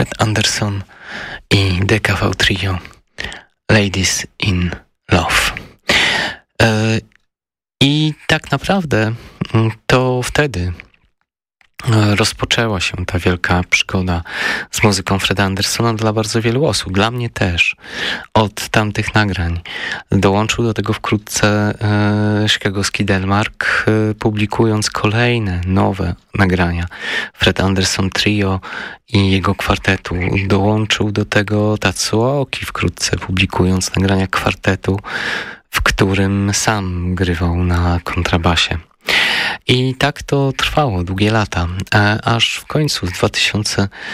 Fred Anderson i DKV Trio Ladies in Love. I tak naprawdę to wtedy rozpoczęła się ta wielka przygoda z muzyką Freda Andersona dla bardzo wielu osób. Dla mnie też. Od tamtych nagrań dołączył do tego wkrótce chicagowski Delmark, publikując kolejne nowe nagrania Fred Anderson Trio i jego kwartetu. Dołączył do tego Tatsuo Aoki wkrótce, publikując nagrania kwartetu, w którym sam grywał na kontrabasie. I tak to trwało długie lata, aż w końcu w 2000